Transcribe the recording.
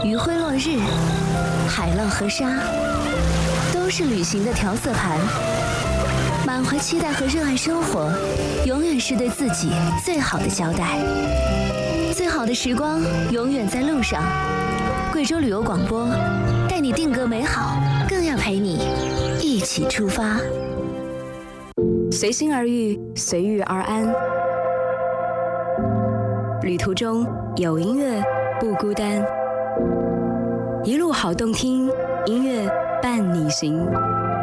余晖落日，海浪和沙，都是旅行的调色盘。满怀期待和热爱生活，永远是对自己最好的交代。最好的时光永远在路上。贵州旅游广播，带你定格美好，更要陪你一起出发。随心而遇，随遇而安。旅途中有音乐，不孤单。一路好动听，音乐伴你行。